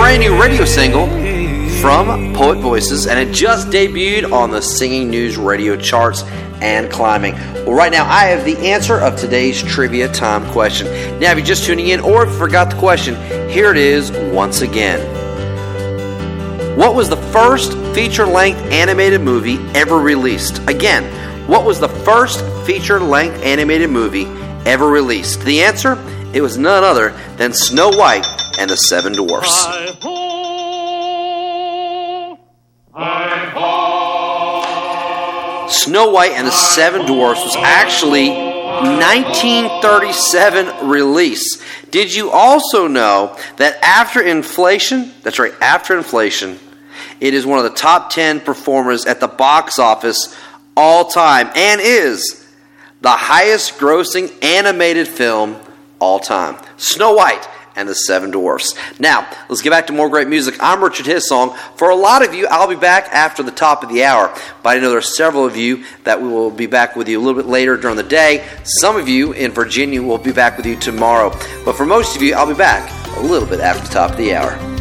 brand new radio single from Poet Voices, and it just debuted on the Singing News radio charts and climbing. Well, right now I have the answer of today's trivia time question. Now, if you're just tuning in or if you forgot the question, here it is once again. What was the first feature-length animated movie ever released? Again, what was the first feature-length animated movie ever released? The answer, it was none other than Snow White and the Seven Dwarfs. Snow White and the Seven Dwarfs was actually 1937 release. Did you also know that after inflation, that's right, after inflation, it is one of the top 10 performers at the box office all time and is the highest grossing animated film all time. Snow White and the Seven Dwarfs. Now, let's get back to more great music. I'm Richard Hissong. For a lot of you, I'll be back after the top of the hour, but I know there are several of you that we will be back with you a little bit later during the day. Some of you in Virginia will be back with you tomorrow, but for most of you, I'll be back a little bit after the top of the hour.